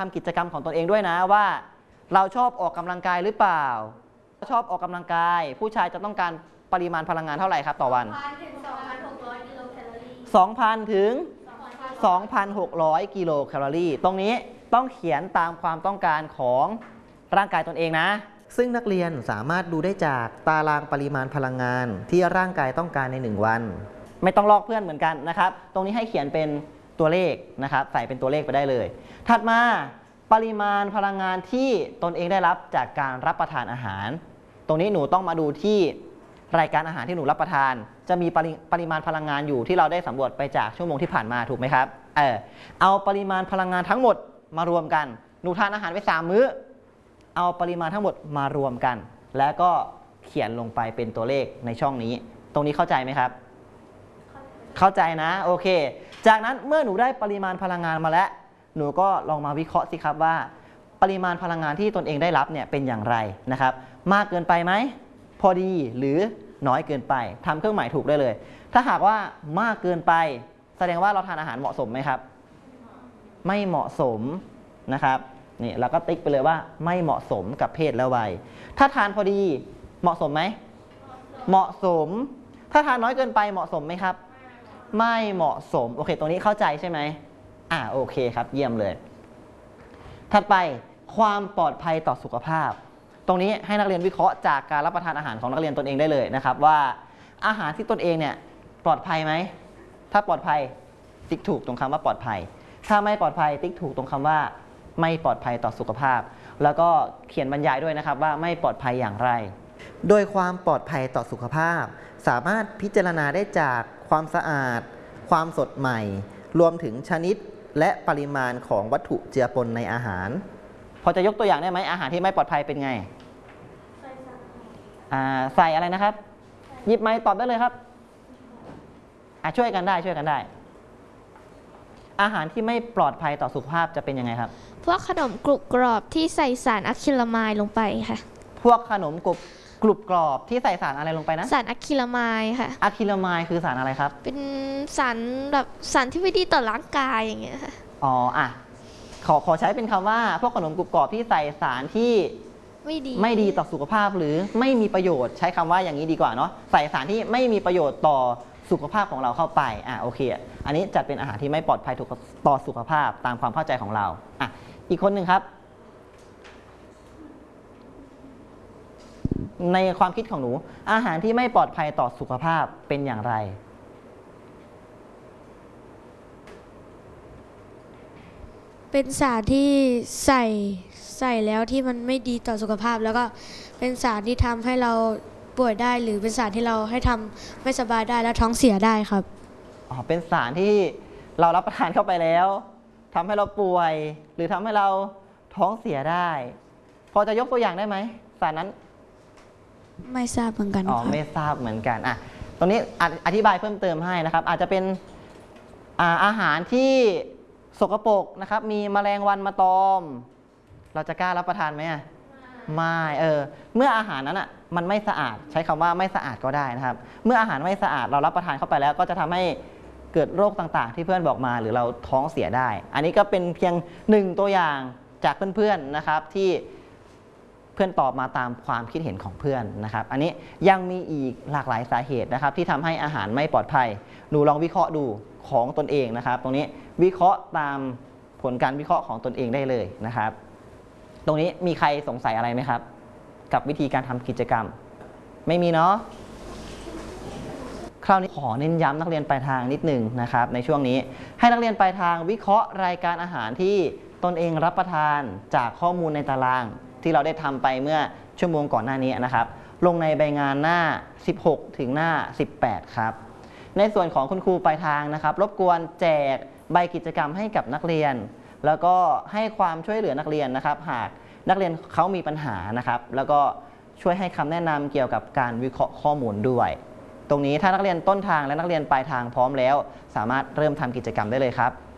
ำกิจกรรมของตนเองด้วยนะว่าเราชอบออกกำลังกายหรือเปล่าชอบออกกำลังกายผู้ชายจะต้องการปริมาณพลังงานเท่าไหร่ครับต่อวัน 2,000 ถึง 2,600 กิโลแคลอรี่ตรงนี้ต้องเขียนตามความต้องการของร่างกายตนเองนะซึ่งนักเรียนสามารถดูได้จากตารางปริมาณพลังงานที่ร่างกายต้องการใน1วันไม่ต้องลอกเพื่อนเหมือนกันนะครับตรงนี้ให้เขียนเป็นตัวเลขนะครับใส่เป็นตัวเลขไปได้เลยถัดมาปริมาณพลังงานที่ตนเองได้รับจากการรับประทานอาหารตรงนี้หนูต้องมาดูที่รายการอาหารที่หนูรับประทานจะมีปริมาณพลังงานอยู่ที่เราได้สำรวจไปจากชั่วโมงที่ผ่านมาถูกไหมครับเอาปริมาณพลังงานทั้งหมดมารวมกันหนูทานอาหารไป3 มื้อเอาปริมาณทั้งหมดมารวมกันแล้วก็เขียนลงไปเป็นตัวเลขในช่องนี้ตรงนี้เข้าใจไหมครับเข้าใจนะโอเคจากนั้นเมื่อหนูได้ปริมาณพลังงานมาแล้วหนูก็ลองมาวิเคราะห์สิครับว่าปริมาณพลังงานที่ตนเองได้รับเนี่ยเป็นอย่างไรนะครับมากเกินไปไหมพอดีหรือน้อยเกินไปทำเครื่องหมายถูกได้เลยถ้าหากว่ามากเกินไปแสดงว่าเราทานอาหารเหมาะสมไหมครับไม่เหมาะสมนะครับนี่เราก็ติ๊กไปเลยว่าไม่เหมาะสมกับเพศและวัยถ้าทานพอดีเหมาะสมไหมเหมาะสมถ้าทานน้อยเกินไปเหมาะสมไหมครับไม่เหมาะสมโอเคตรงนี้เข้าใจใช่ไหมโอเคครับเยี่ยมเลยถัดไปความปลอดภัยต่อสุขภาพตรงนี้ให้นักเรียนวิเคราะห์จากการรับประทานอาหารของนักเรียนตนเองได้เลยนะครับว่าอาหารที่ตนเองเนี่ยปลอดภัยไหมถ้าปลอดภัยติ๊กถูกตรงคำว่าปลอดภัยถ้าไม่ปลอดภัยติ๊กถูกตรงคำว่าไม่ปลอดภัยต่อสุขภาพแล้วก็เขียนบรรยายด้วยนะครับว่าไม่ปลอดภัยอย่างไรโดยความปลอดภัยต่อสุขภาพสามารถพิจารณาได้จากความสะอาดความสดใหม่รวมถึงชนิดและปริมาณของวัตถุเจือปนในอาหารพอจะยกตัวอย่างได้ไหมอาหารที่ไม่ปลอดภัยเป็นไงใส่อะไรนะครับหยิบไม้ตอบได้เลยครับช่วยกันได้อาหารที่ไม่ปลอดภัยต่อสุขภาพจะเป็นยังไงครับพวกขนมกรุบกรอบที่ใส่สารอะคริลามายด์ลงไปค่ะพวกขนมกรุบกรอบที่ใส่สารอะไรลงไปนะสารอะคริลามายด์ค่ะอะคริลามายด์คือสารอะไรครับเป็นสารแบบสารที่ไม่ดีต่อร่างกายอย่างเงี้ยค่ะขอใช้เป็นคำว่าพวกขนมกรุบกรอบที่ใส่สารที่ไม่ดีต่อสุขภาพหรือไม่มีประโยชน์ใช้คำว่าอย่างนี้ดีกว่าเนาะใส่สารที่ไม่มีประโยชน์ต่อสุขภาพของเราเข้าไปโอเคอันนี้จัดเป็นอาหารที่ไม่ปลอดภัยต่อสุขภาพตามความเข้าใจของเราอีกคนหนึ่งครับในความคิดของหนูอาหารที่ไม่ปลอดภัยต่อสุขภาพเป็นอย่างไรเป็นสารที่ใส่แล้วที่มันไม่ดีต่อสุขภาพแล้วก็เป็นสารที่ทำให้เราป่วยได้หรือเป็นสารที่เราให้ทำไม่สบายได้และท้องเสียได้ครับเป็นสารที่เรารับประทานเข้าไปแล้วทำให้เราป่วยหรือทำให้เราท้องเสียได้พอจะยกตัวอย่างได้ไหมสารนั้นไม่ทราบเหมือนกันไม่ทราบเหมือนกันตรงนี้อธิบายเพิ่มเติมให้นะครับอาจจะเป็นอาหารที่สกปรกนะครับมีแมลงวันมาตอมเราจะกล้ารับประทานไหมไม่เมื่ออาหารนั้นมันไม่สะอาดใช้คำว่าไม่สะอาดก็ได้นะครับเมื่ออาหารไม่สะอาดเรารับประทานเข้าไปแล้วก็จะทำให้เกิดโรคต่างๆที่เพื่อนบอกมาหรือเราท้องเสียได้อันนี้ก็เป็นเพียง1ตัวอย่างจากเพื่อนๆนะครับที่เพื่อนตอบมาตามความคิดเห็นของเพื่อนนะครับอันนี้ยังมีอีกหลากหลายสาเหตุนะครับที่ทำให้อาหารไม่ปลอดภัยหนูลองวิเคราะห์ดูของตนเองนะครับตรงนี้วิเคราะห์ตามผลการวิเคราะห์ของตนเองได้เลยนะครับตรงนี้มีใครสงสัยอะไรไหมครับกับวิธีการทำกิจกรรมไม่มีเนาะคราวนี้ขอเน้นย้ำนักเรียนปลายทางนิดหนึ่งนะครับในช่วงนี้ให้นักเรียนปลายทางวิเคราะห์รายการอาหารที่ตนเองรับประทานจากข้อมูลในตารางที่เราได้ทำไปเมื่อชั่วโมงก่อนหน้านี้นะครับลงในใบงานหน้า16ถึงหน้า18ครับในส่วนของคุณครูปลายทางนะครับรบกวนแจกใบกิจกรรมให้กับนักเรียนแล้วก็ให้ความช่วยเหลือนักเรียนนะครับหากนักเรียนเขามีปัญหานะครับแล้วก็ช่วยให้คำแนะนำเกี่ยวกับการวิเคราะห์ข้อมูลด้วยตรงนี้ถ้านักเรียนต้นทางและนักเรียนปลายทางพร้อมแล้วสามารถเริ่มทำกิจกรรมได้เลยครับ